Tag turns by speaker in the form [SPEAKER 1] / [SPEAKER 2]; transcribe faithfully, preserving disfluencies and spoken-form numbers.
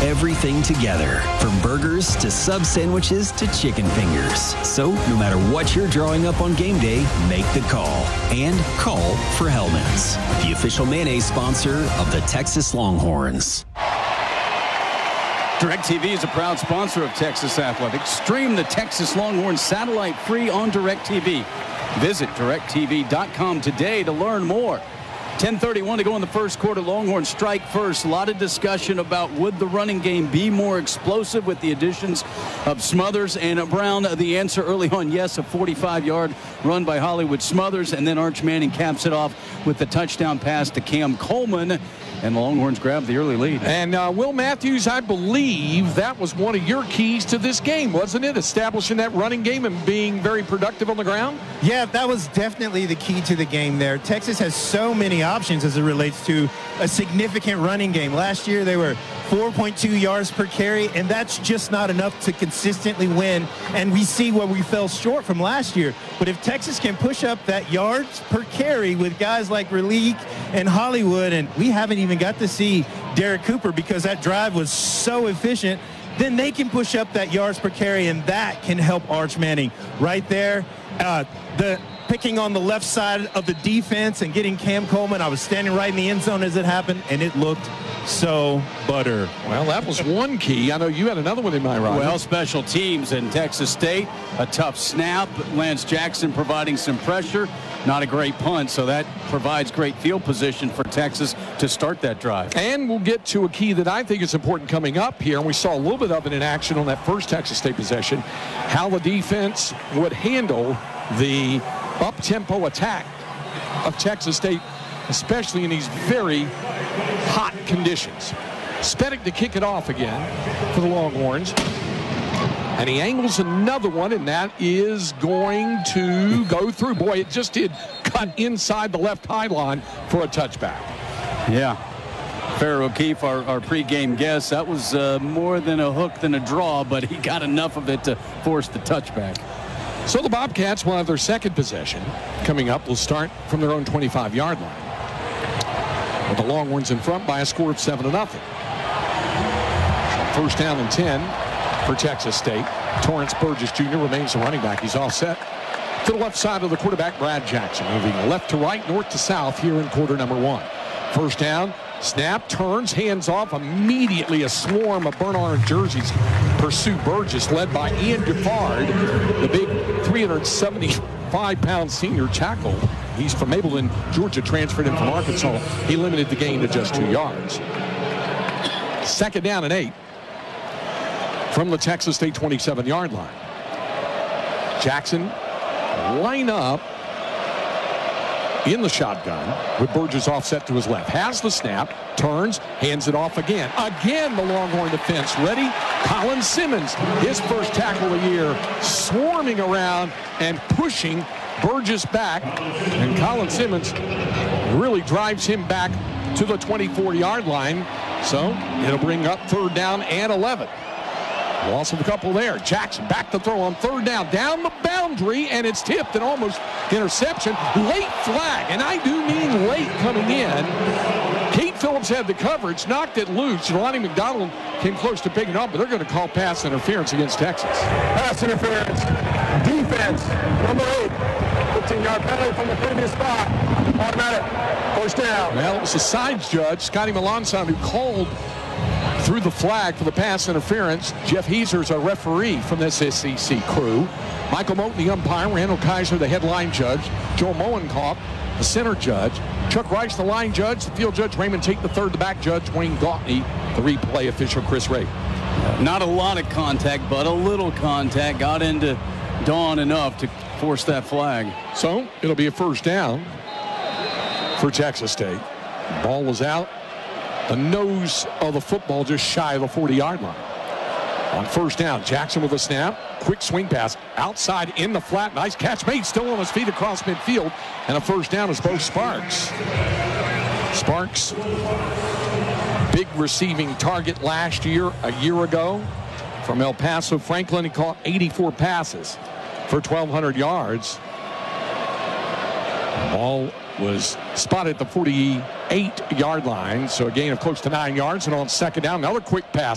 [SPEAKER 1] everything together, from burgers to sub sandwiches to chicken fingers. So no matter what you're drawing up on game day, make the call. And call for Hellman's, the official mayonnaise sponsor of the Texas Longhorns.
[SPEAKER 2] DirecTV is a proud sponsor of Texas Athletics. Stream the Texas Longhorns satellite free on DirecTV. Visit direct T V dot com today to learn more. ten thirty-one to go in the first quarter. Longhorns strike first. A lot of discussion about would the running game be more explosive with the additions of Smothers and Brown. The answer early on, yes, a forty-five-yard run by Hollywood Smothers, and then Arch Manning caps it off with the touchdown pass to Cam Coleman. And the Longhorns grab the early lead.
[SPEAKER 3] And uh, Will Matthews, I believe that was one of your keys to this game, wasn't it? Establishing that running game and being very productive on the ground?
[SPEAKER 4] Yeah, that was definitely the key to the game there. Texas has so many options as it relates to a significant running game. Last year, they were four point two yards per carry, and that's just not enough to consistently win. And we see where we fell short from last year. But if Texas can push up that yards per carry with guys like Raleek and Hollywood, and we haven't even got to see Derek Cooper because that drive was so efficient, then they can push up that yards per carry, and that can help Arch Manning. Right there, uh, the picking on the left side of the defense and getting Cam Coleman. I was standing right in the end zone as it happened, and it looked so butter.
[SPEAKER 3] Well, that was one key. I know you had another one in mind, Roger.
[SPEAKER 2] Well, special teams in Texas State. A tough snap. Lance Jackson providing some pressure. Not a great punt, so that provides great field position for Texas to start that drive.
[SPEAKER 3] And we'll get to a key that I think is important coming up here, and we saw a little bit of it in action on that first Texas State possession, how the defense would handle the up-tempo attack of Texas State, especially in these very hot conditions. Spedick to kick it off again for the Longhorns. And he angles another one, and that is going to go through. Boy, it just did cut inside the left high line for a touchback.
[SPEAKER 2] Yeah. Farrah O'Keefe, our, our pregame guest, that was uh, more than a hook than a draw, but he got enough of it to force the touchback.
[SPEAKER 3] So the Bobcats will have their second possession coming up. Will start from their own twenty-five-yard line, with the Longhorns in front by a score of seven to nothing. First down and ten for Texas State. Torrance Burgess Junior remains the running back. He's all set to the left side of the quarterback, Brad Jackson, moving left to right, north to south here in quarter number one. First down, snap, turns, hands off. Immediately a swarm of burnt orange jerseys pursue Burgess, led by Ian Giffard, the big three hundred seventy-five pound senior tackle. He's from Mableton, Georgia, transferred in from Arkansas. He limited the gain to just two yards. Second down and eight from the Texas State twenty-seven-yard line. Jackson line up in the shotgun with Burgess offset to his left. Has the snap, turns, hands it off again. Again, the Longhorn defense ready. Colin Simmons, his first tackle of the year, swarming around and pushing Burgess back. And Colin Simmons really drives him back to the twenty-four-yard line. So it'll bring up third down and eleven. Loss of a couple there. Jackson back to throw on third down. Down the boundary, and it's tipped and almost interception. Late flag, and I do mean late coming in. Kate Phillips had the coverage, knocked it loose. Jelani McDonald came close to picking up, but they're going to call pass interference against Texas.
[SPEAKER 5] Pass interference. Defense, number eight. fifteen-yard penalty from the previous spot. Automatic. First down.
[SPEAKER 3] Well, it was the sides judge, Scotty Melanson, who called through the flag for the pass interference. Jeff Heeser's a referee from this S E C crew. Michael Moten, the umpire. Randall Kaiser, the headline judge. Joe Moenkopf, the center judge. Chuck Rice, the line judge. The field judge, Raymond Tate, the third, the back judge. Wayne Gautney, the replay official, Chris Ray.
[SPEAKER 2] Not a lot of contact, but a little contact. Got into Dawn enough to force that flag.
[SPEAKER 3] So it'll be a first down for Texas State. Ball was out. The nose of the football just shy of the forty-yard line. On first down, Jackson with a snap. Quick swing pass outside in the flat. Nice catch made. Still on his feet across midfield. And a first down is Bo Sparks. Sparks, big receiving target last year, a year ago. From El Paso Franklin, he caught eighty-four passes for twelve hundred yards. Ball was spotted at the forty-eight-yard line, so a gain of close to nine yards. And on second down, another quick pass